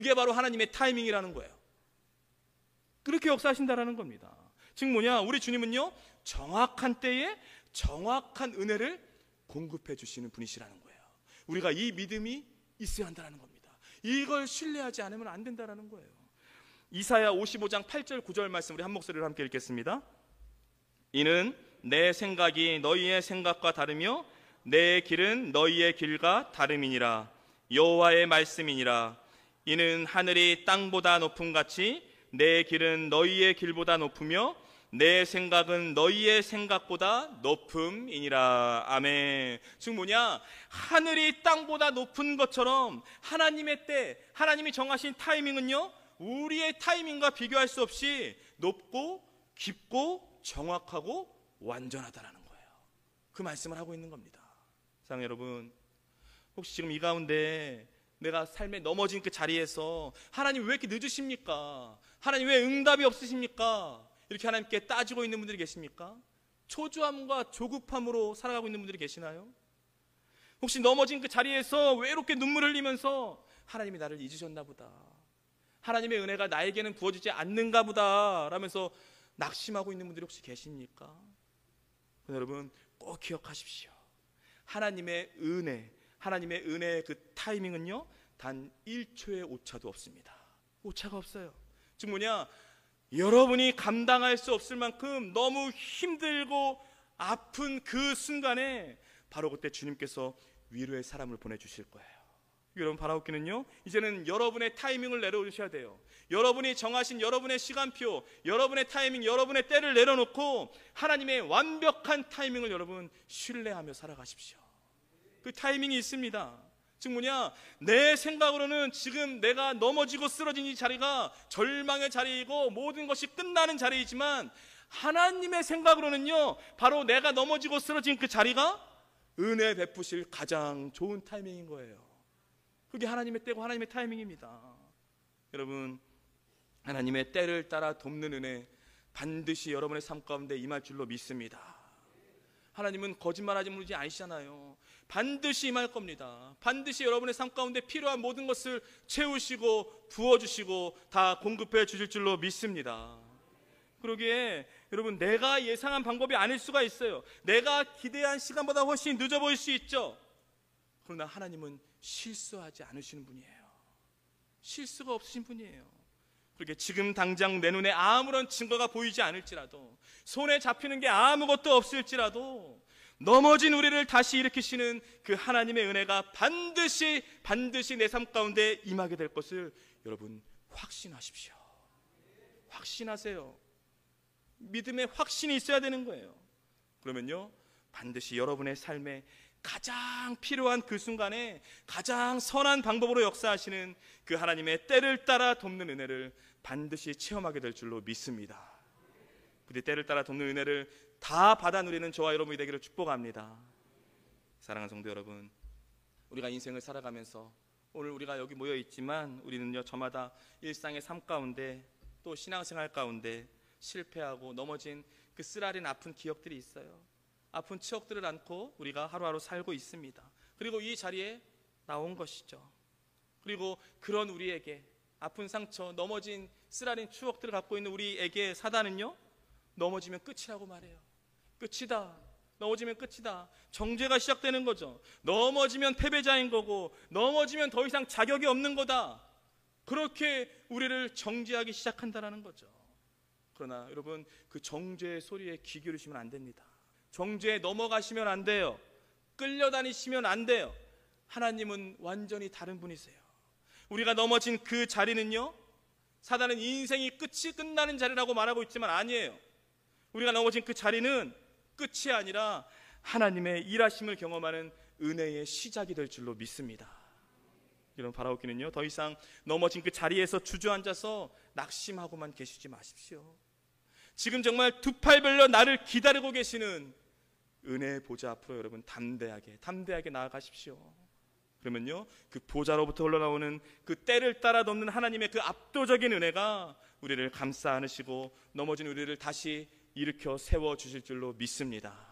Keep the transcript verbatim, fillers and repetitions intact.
이게 바로 하나님의 타이밍이라는 거예요. 그렇게 역사하신다라는 겁니다. 즉 뭐냐, 우리 주님은요 정확한 때에 정확한 은혜를 공급해 주시는 분이시라는 거예요. 우리가 이 믿음이 있어야 한다는 겁니다. 이걸 신뢰하지 않으면 안 된다는 거예요. 이사야 오십오 장 팔 절 구 절 말씀 우리 한 목소리로 함께 읽겠습니다. 이는 내 생각이 너희의 생각과 다르며 내 길은 너희의 길과 다름이니라. 여호와의 말씀이니라. 이는 하늘이 땅보다 높음같이 내 길은 너희의 길보다 높으며 내 생각은 너희의 생각보다 높음이니라. 아멘. 즉 뭐냐, 하늘이 땅보다 높은 것처럼 하나님의 때, 하나님이 정하신 타이밍은요 우리의 타이밍과 비교할 수 없이 높고 깊고 정확하고 완전하다라는 거예요. 그 말씀을 하고 있는 겁니다. 사랑하는 여러분, 혹시 지금 이 가운데 내가 삶에 넘어진 그 자리에서 하나님 왜 이렇게 늦으십니까? 하나님 왜 응답이 없으십니까? 이렇게 하나님께 따지고 있는 분들이 계십니까? 초조함과 조급함으로 살아가고 있는 분들이 계시나요? 혹시 넘어진 그 자리에서 외롭게 눈물 흘리면서 하나님이 나를 잊으셨나 보다, 하나님의 은혜가 나에게는 부어지지 않는가 보다 라면서 낙심하고 있는 분들이 혹시 계십니까? 여러분 꼭 기억하십시오. 하나님의 은혜, 하나님의 은혜의 그 타이밍은요 단 일 초의 오차도 없습니다. 오차가 없어요. 즉 뭐냐, 여러분이 감당할 수 없을 만큼 너무 힘들고 아픈 그 순간에 바로 그때 주님께서 위로의 사람을 보내주실 거예요. 여러분 바라옵기는요 이제는 여러분의 타이밍을 내려놓으셔야 돼요. 여러분이 정하신 여러분의 시간표, 여러분의 타이밍, 여러분의 때를 내려놓고 하나님의 완벽한 타이밍을 여러분 신뢰하며 살아가십시오. 그 타이밍이 있습니다. 즉 뭐냐, 내 생각으로는 지금 내가 넘어지고 쓰러진 이 자리가 절망의 자리이고 모든 것이 끝나는 자리이지만 하나님의 생각으로는요 바로 내가 넘어지고 쓰러진 그 자리가 은혜 베푸실 가장 좋은 타이밍인 거예요. 그게 하나님의 때고 하나님의 타이밍입니다. 여러분, 하나님의 때를 따라 돕는 은혜 반드시 여러분의 삶 가운데 임할 줄로 믿습니다. 하나님은 거짓말하지 분이 아니시잖아요. 반드시 임할 겁니다. 반드시 여러분의 삶 가운데 필요한 모든 것을 채우시고 부어주시고 다 공급해 주실 줄로 믿습니다. 그러기에 여러분, 내가 예상한 방법이 아닐 수가 있어요. 내가 기대한 시간보다 훨씬 늦어 보일 수 있죠. 그러나 하나님은 실수하지 않으시는 분이에요. 실수가 없으신 분이에요. 그렇게 지금 당장 내 눈에 아무런 증거가 보이지 않을지라도, 손에 잡히는 게 아무것도 없을지라도 넘어진 우리를 다시 일으키시는 그 하나님의 은혜가 반드시 반드시 내 삶 가운데 임하게 될 것을 여러분 확신하십시오. 확신하세요. 믿음의 확신이 있어야 되는 거예요. 그러면요 반드시 여러분의 삶에 가장 필요한 그 순간에 가장 선한 방법으로 역사하시는 그 하나님의 때를 따라 돕는 은혜를 반드시 체험하게 될 줄로 믿습니다. 그때 때를 따라 돕는 은혜를 다 받아 누리는 저와 여러분이 되기를 축복합니다. 사랑하는 성도 여러분, 우리가 인생을 살아가면서 오늘 우리가 여기 모여 있지만 우리는요 저마다 일상의 삶 가운데 또 신앙생활 가운데 실패하고 넘어진 그 쓰라린 아픈 기억들이 있어요. 아픈 추억들을 안고 우리가 하루하루 살고 있습니다. 그리고 이 자리에 나온 것이죠. 그리고 그런 우리에게 아픈 상처, 넘어진 쓰라린 추억들을 갖고 있는 우리에게 사단은요 넘어지면 끝이라고 말해요. 끝이다. 넘어지면 끝이다. 정죄가 시작되는 거죠. 넘어지면 패배자인 거고, 넘어지면 더 이상 자격이 없는 거다. 그렇게 우리를 정죄하기 시작한다는 거죠. 그러나 여러분, 그 정죄의 소리에 귀 기울이시면 안 됩니다. 정죄에 넘어가시면 안 돼요. 끌려다니시면 안 돼요. 하나님은 완전히 다른 분이세요. 우리가 넘어진 그 자리는요, 사단은 인생이 끝이 끝나는 자리라고 말하고 있지만 아니에요. 우리가 넘어진 그 자리는 끝이 아니라 하나님의 일하심을 경험하는 은혜의 시작이 될 줄로 믿습니다. 여러분 바라옵기는요, 더 이상 넘어진 그 자리에서 주저앉아서 낙심하고만 계시지 마십시오. 지금 정말 두 팔 벌려 나를 기다리고 계시는 은혜의 보좌 앞으로 여러분 담대하게 담대하게 나아가십시오. 그러면요 그 보좌로부터 흘러나오는 그 때를 따라 돕는 하나님의 그 압도적인 은혜가 우리를 감싸 안으시고 넘어진 우리를 다시 일으켜 세워주실 줄로 믿습니다.